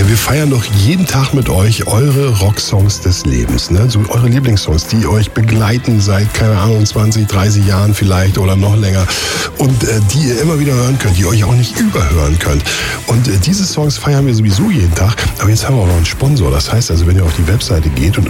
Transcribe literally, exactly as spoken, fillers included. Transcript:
Ja, wir feiern doch jeden Tag mit euch eure Rocksongs des Lebens, ne? So eure Lieblingssongs, die euch begleiten seit, keine Ahnung, zwanzig, dreißig Jahren vielleicht oder noch länger und äh, die ihr immer wieder hören könnt, die ihr euch auch nicht überhören könnt. Und äh, diese Songs feiern wir sowieso jeden Tag, aber jetzt haben wir auch noch einen Sponsor. Das heißt also, wenn ihr auf die Webseite geht und